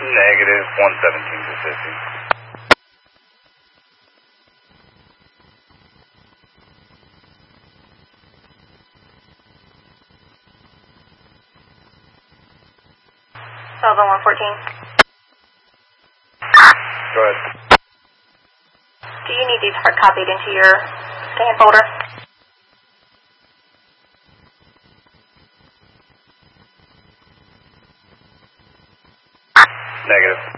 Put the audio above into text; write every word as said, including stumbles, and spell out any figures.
Negative, one seventeen to fifty. Delta one fourteen. Go ahead. Do you need these hard copied into your scan folder? Negative.